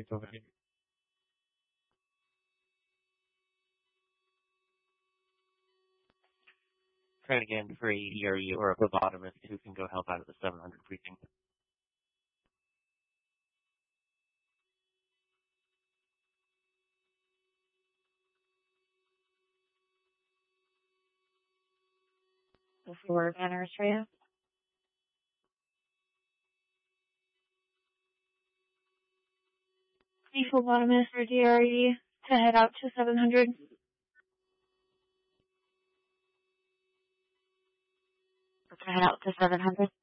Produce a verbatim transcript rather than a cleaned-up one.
It's over here. Try it again for a E D R E or a phlebotomist who can go help out at the seven hundred precinct. For banners for you. The phlebotomist or D R E to head out to seven hundred. To head out to seven hundred.